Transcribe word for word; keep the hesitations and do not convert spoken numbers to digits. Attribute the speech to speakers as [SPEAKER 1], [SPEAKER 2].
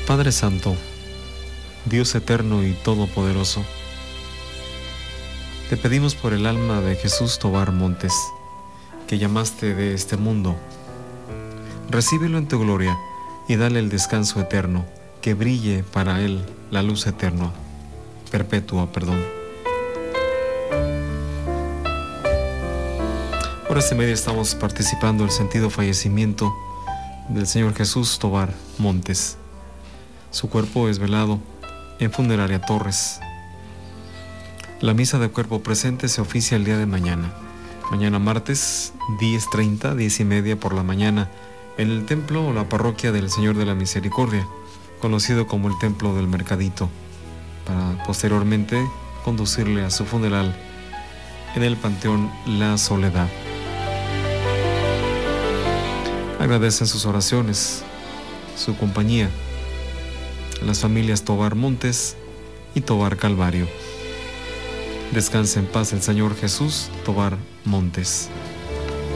[SPEAKER 1] Padre Santo, Dios eterno y todopoderoso, te pedimos por el alma de Jesús Tobar Montes, que llamaste de este mundo. Recíbelo en tu gloria y dale el descanso eterno, que brille para él la luz eterna, perpetua, perdón. Por este medio estamos participando del sentido fallecimiento del Señor Jesús Tobar Montes. Su cuerpo es velado en Funeraria Torres. La misa de cuerpo presente se oficia el día de mañana. Mañana martes, diez treinta, diez y media por la mañana, en el templo o la parroquia del Señor de la Misericordia, conocido como el Templo del Mercadito, para posteriormente conducirle a su funeral en el Panteón La Soledad. Agradecen sus oraciones, su compañía, las familias Tobar Montes y Tobar Calvario. Descanse en paz el Señor Jesús Tobar Montes.